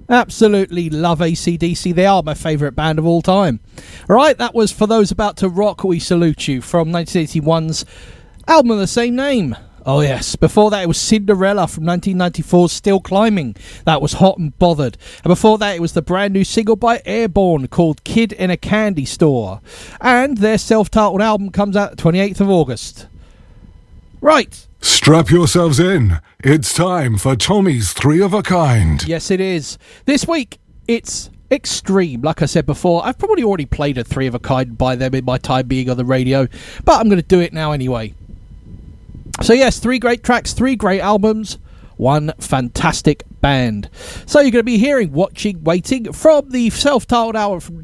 Absolutely love AC/DC. They are my favourite band of all time. All right, that was For Those About to Rock, We Salute You, from 1981's album of the same name. Oh yes, before that it was Cinderella from 1994's Still Climbing. That was Hot and Bothered. And before that it was the brand new single by Airborne called Kid in a Candy Store. And their self-titled album comes out the 28th of August. Right. Strap yourselves in. It's time for Tommy's Three of a Kind. Yes, it is. This week, it's Extreme. Like I said before, I've probably already played a Three of a Kind by them in my time being on the radio, but I'm going to do it now anyway. So yes, 3 great tracks, 3 great albums, 1 fantastic band. So you're going to be hearing Watching, Waiting from the self-titled album from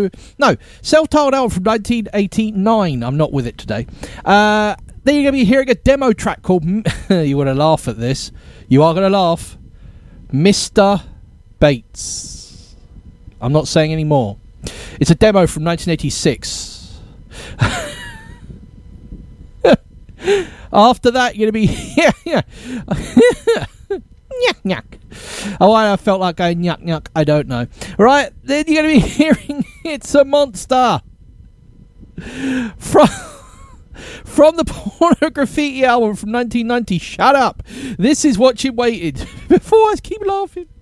1989. I'm not with it today. Then you're going to be hearing a demo track called... You're going to laugh at this. You are going to laugh. Mr. Bates. I'm not saying any more. It's a demo from 1986. After that, you're going to be... Yuck, yuck. Oh, I felt like going yuck, yuck. I don't know. Right, then you're going to be hearing It's a Monster. From the Porno Graffiti album from 1990. Shut up. This is Watching Waited. Before I keep laughing.